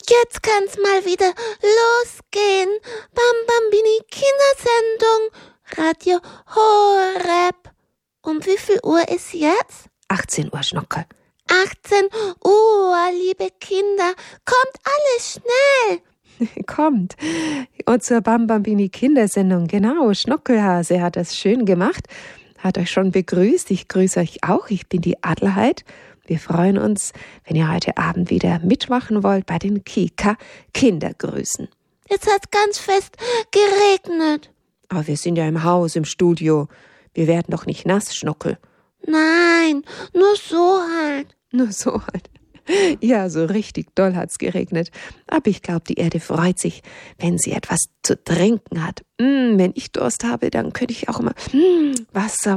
Jetzt kann's mal wieder losgehen. Bambambini Kindersendung, Radio Horeb. Um wie viel Uhr ist jetzt? 18 Uhr, Schnuckel. 18 Uhr, liebe Kinder. Kommt alle schnell. Kommt. Und zur Bambambini Kindersendung, genau. Schnuckelhase hat das schön gemacht. Hat euch schon begrüßt. Ich grüße euch auch. Ich bin die Adelheid. Wir freuen uns, wenn ihr heute Abend wieder mitmachen wollt bei den Kika Kindergrüßen. Jetzt hat's ganz fest geregnet. Aber wir sind ja im Haus, im Studio. Wir werden doch nicht nass, Schnuckel. Nein, nur so halt. Nur so halt. Ja, so richtig doll hat's geregnet. Aber ich glaube, die Erde freut sich, wenn sie etwas zu trinken hat. Wenn ich Durst habe, dann könnte ich auch immer Wasser.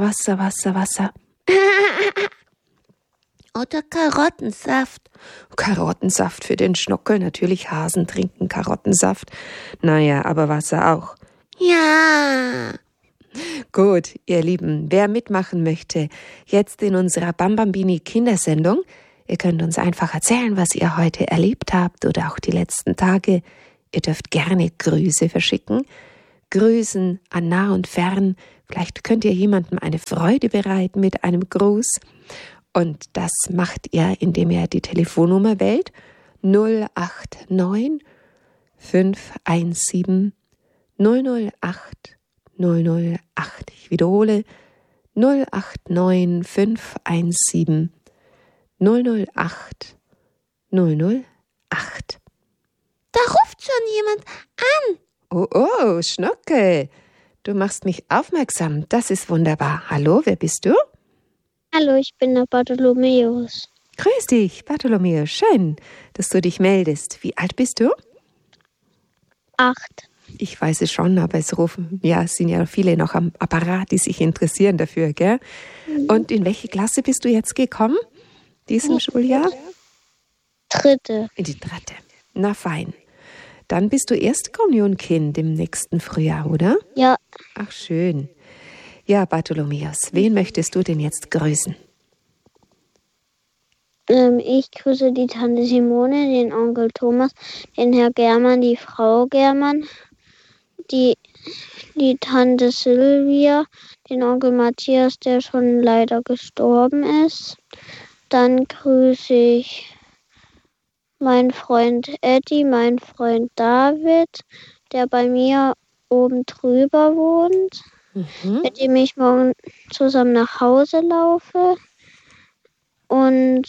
Oder Karottensaft. Karottensaft für den Schnuckel. Natürlich, Hasen trinken Karottensaft. Naja, aber Wasser auch. Ja. Gut, ihr Lieben, wer mitmachen möchte, jetzt in unserer Bambambini Kindersendung, ihr könnt uns einfach erzählen, was ihr heute erlebt habt oder auch die letzten Tage. Ihr dürft gerne Grüße verschicken. Grüßen an nah und fern. Vielleicht könnt ihr jemandem eine Freude bereiten mit einem Gruß. Und das macht ihr, indem ihr die Telefonnummer wählt. 089 517 008 008. Ich wiederhole. 089 517 008 008. Da ruft schon jemand an. Oh, Schnuckel. Du machst mich aufmerksam. Das ist wunderbar. Hallo, wer bist du? Hallo, ich bin der Bartholomäus. Grüß dich, Bartholomäus. Schön, dass du dich meldest. Wie alt bist du? 8. Ich weiß es schon, aber es sind ja viele noch am Apparat, die sich interessieren dafür, gell? Und in welche Klasse bist du jetzt gekommen, diesem Schuljahr? 3. In die 3. Na fein. Dann bist du Erstkommunionkind im nächsten Frühjahr, oder? Ja. Ach, schön. Ja, Bartholomäus, wen möchtest du denn jetzt grüßen? Ich grüße die Tante Simone, den Onkel Thomas, den Herr Germann, die Frau Germann, die Tante Silvia, den Onkel Matthias, der schon leider gestorben ist. Dann grüße ich meinen Freund Eddie, meinen Freund David, der bei mir oben drüber wohnt, mit dem ich morgen zusammen nach Hause laufe. Und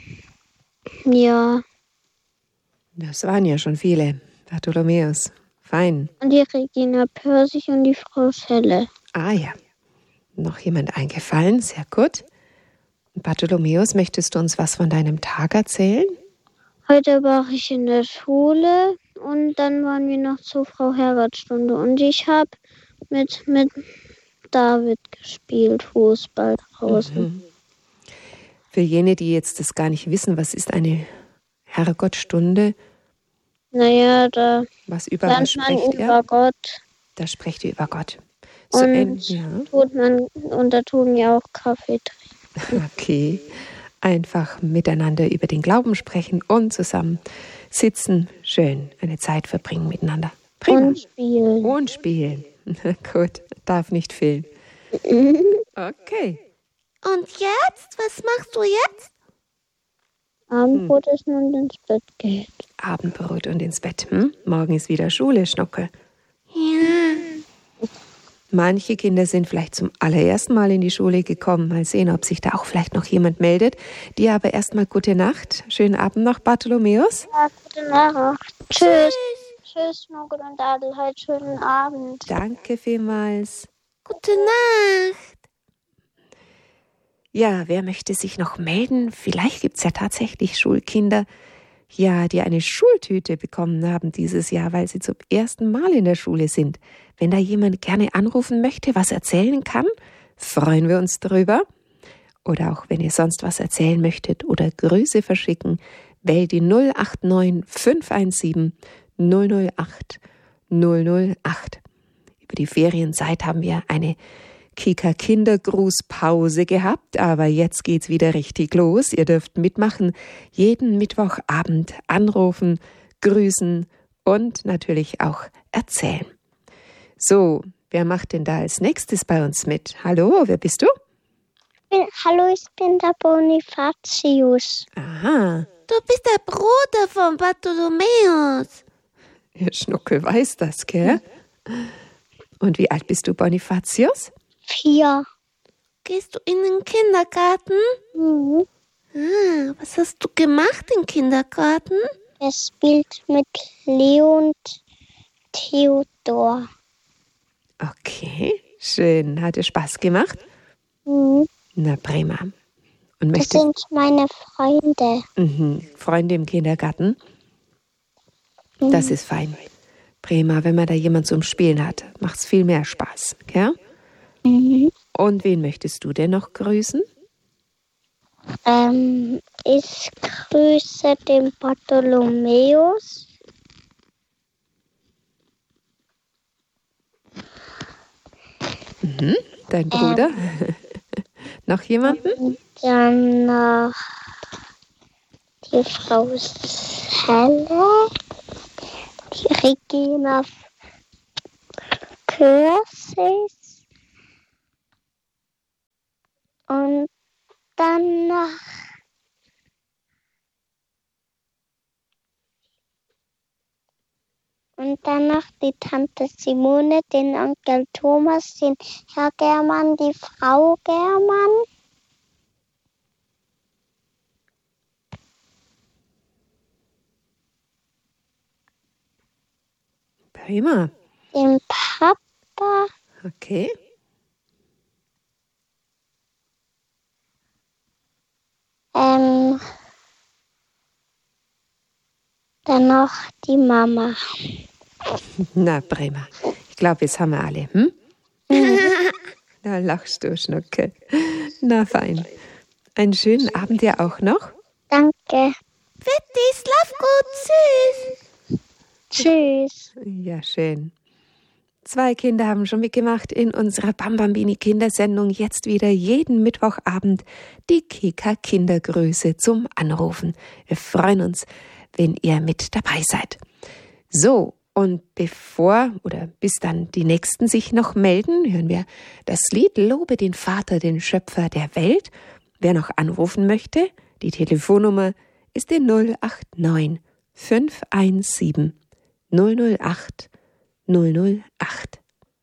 ja. Das waren ja schon viele, Bartholomäus. Fein. Und die Regina Pörsig und die Frau Schelle. Ah ja. Noch jemand eingefallen? Sehr gut. Bartholomäus, möchtest du uns was von deinem Tag erzählen? Heute war ich in der Schule und dann waren wir noch zur Frau Herbertstunde. Und ich habe mit David gespielt, Fußball draußen. Für jene, die jetzt das gar nicht wissen, was ist eine Herrgottstunde? Naja, da was über was spricht man über Gott. Da spricht ihr über Gott. So und da tun wir auch Kaffee trinken. Okay. Einfach miteinander über den Glauben sprechen und zusammen sitzen. Schön eine Zeit verbringen miteinander. Prima. Und spielen. Gut, darf nicht fehlen. Okay. Und jetzt? Was machst du jetzt? Abendbrot essen und ins Bett gehen. Abendbrot und ins Bett. Morgen ist wieder Schule, Schnuckel. Ja. Manche Kinder sind vielleicht zum allerersten Mal in die Schule gekommen. Mal sehen, ob sich da auch vielleicht noch jemand meldet. Dir aber erstmal gute Nacht. Schönen Abend noch, Bartholomäus. Ja, gute Nacht. Tschüss. Tschüss, Schnuckel und Adelheid. Schönen Abend. Danke vielmals. Gute Nacht. Ja, wer möchte sich noch melden? Vielleicht gibt es ja tatsächlich Schulkinder, die eine Schultüte bekommen haben dieses Jahr, weil sie zum ersten Mal in der Schule sind. Wenn da jemand gerne anrufen möchte, was erzählen kann, freuen wir uns drüber. Oder auch wenn ihr sonst was erzählen möchtet oder Grüße verschicken, wählt die 089 517 008 008. Über die Ferienzeit haben wir eine Kika-Kindergrußpause gehabt, aber jetzt geht's wieder richtig los. Ihr dürft mitmachen, jeden Mittwochabend anrufen, grüßen und natürlich auch erzählen. So, wer macht denn da als nächstes bei uns mit? Hallo, wer bist du? Hallo, ich bin der Bonifatius. Aha, Du bist der Bruder von Bartholomäus. Herr Schnuckel weiß das, gell? Und wie alt bist du, Bonifatius? 4. Gehst du in den Kindergarten? Mhm. Was hast du gemacht im Kindergarten? Er spielt mit Leo und Theodor. Okay, schön. Hat dir Spaß gemacht? Mhm. Na, prima. Und Das möchtest sind meine Freunde. Freunde im Kindergarten? Das ist fein. Prima, wenn man da jemand zum Spielen hat, macht es viel mehr Spaß, gell? Mhm. Und wen möchtest du denn noch grüßen? Ich grüße den Bartholomäus. Dein Bruder? Noch jemanden? Und dann noch die Frau Selle, die Regina Körsis und dann noch die Tante Simone, den Onkel Thomas, den Herr Germann, die Frau Germann. Prima. Den Papa, Okay. dann noch die Mama. Na, prima. Ich glaube, jetzt haben wir alle. Da lachst du, Schnucke. Na, fein. Einen schönen Abend dir auch noch. Danke. Bitte, schlaf gut, tschüss. Tschüss. Ja, schön. 2 Kinder haben schon mitgemacht in unserer Bambambini-Kindersendung. Jetzt wieder jeden Mittwochabend die Kika-Kindergrüße zum Anrufen. Wir freuen uns, wenn ihr mit dabei seid. So, und bis dann die Nächsten sich noch melden, hören wir das Lied Lobe den Vater, den Schöpfer der Welt. Wer noch anrufen möchte, die Telefonnummer ist die 089 517 008 008.